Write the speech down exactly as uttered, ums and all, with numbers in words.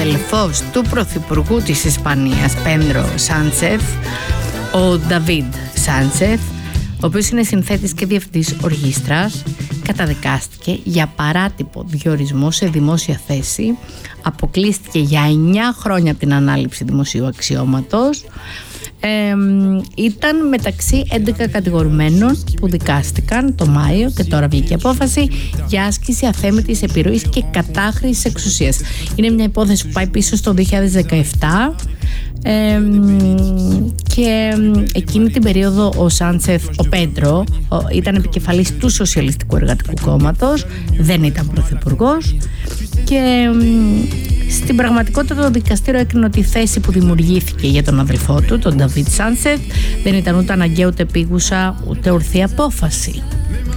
αδελφός του πρωθυπουργού της Ισπανίας, Πέντρο Σάντσεθ, ο Νταβίντ Σάντσεθ, ο οποίος είναι συνθέτης και διευθυντής οργήστρας, καταδικάστηκε για παράτυπο διορισμό σε δημόσια θέση, αποκλείστηκε για εννιά χρόνια από την ανάληψη δημοσίου αξιώματος. Ε, ήταν μεταξύ έντεκα κατηγορουμένων που δικάστηκαν το Μάιο και τώρα βγήκε απόφαση για άσκηση αθέμητης επιρροής και κατάχρησης εξουσίας. Είναι μια υπόθεση που πάει πίσω στο δύο χιλιάδες δεκαεπτά. Ε, και εκείνη την περίοδο ο Σάντσεθ, ο Πέντρο, ήταν επικεφαλής του Σοσιαλιστικού Εργατικού Κόμματος, δεν ήταν πρωθυπουργός, και στην πραγματικότητα το δικαστήριο έκρινε ότι η θέση που δημιουργήθηκε για τον αδελφό του, τον Νταβίντ Σάντσεθ, δεν ήταν ούτε αναγκαία, ούτε επίγουσα, ούτε ορθή απόφαση.